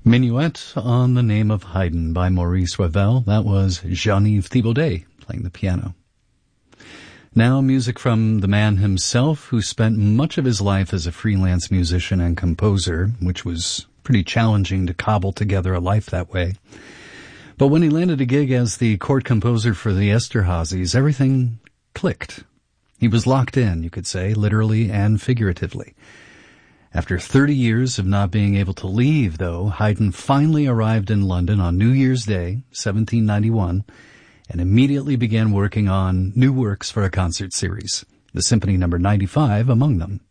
Minuet on the Name of Haydn by Maurice Ravel. That was Jean-Yves Thibaudet playing the piano. Now music from the man himself, who spent much of his life as a freelance musician and composer, which was pretty challenging to cobble together a life that way. But when he landed a gig as the court composer for the Esterházys, everything clicked. He was locked in, you could say, literally and figuratively. After 30 years of not being able to leave, though, Haydn finally arrived in London on New Year's Day, 1791, and immediately began working on new works for a concert series, the Symphony No. 95 among them.